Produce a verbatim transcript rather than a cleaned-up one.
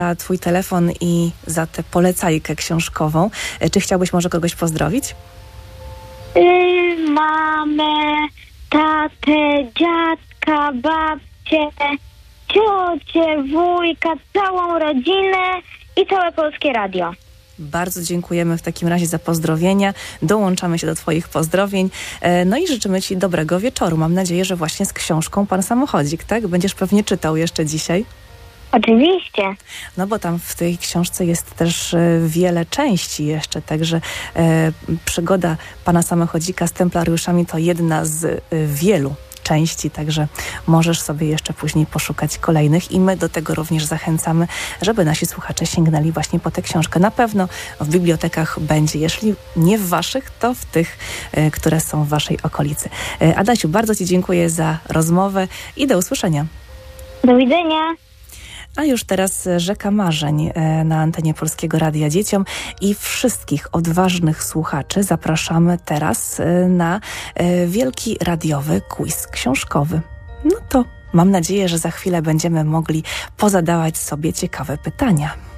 za twój telefon i za tę polecajkę książkową. Czy chciałbyś może kogoś pozdrowić? Yy, mamę, tatę, dziadka, babcię, ciocię, wujka, całą rodzinę i całe Polskie Radio. Bardzo dziękujemy w takim razie za pozdrowienia. Dołączamy się do twoich pozdrowień. No i życzymy ci dobrego wieczoru. Mam nadzieję, że właśnie z książką Pan Samochodzik, tak? Będziesz pewnie czytał jeszcze dzisiaj. Oczywiście. No bo tam w tej książce jest też e, wiele części jeszcze, także e, przygoda Pana Samochodzika z templariuszami to jedna z e, wielu części, także możesz sobie jeszcze później poszukać kolejnych i my do tego również zachęcamy, żeby nasi słuchacze sięgnęli właśnie po tę książkę. Na pewno w bibliotekach będzie, jeśli nie w waszych, to w tych, e, które są w waszej okolicy. E, Adasiu, bardzo ci dziękuję za rozmowę i do usłyszenia. Do widzenia. A już teraz Rzeka Marzeń na antenie Polskiego Radia Dzieciom i wszystkich odważnych słuchaczy zapraszamy teraz na wielki radiowy quiz książkowy. No to mam nadzieję, że za chwilę będziemy mogli pozadawać sobie ciekawe pytania.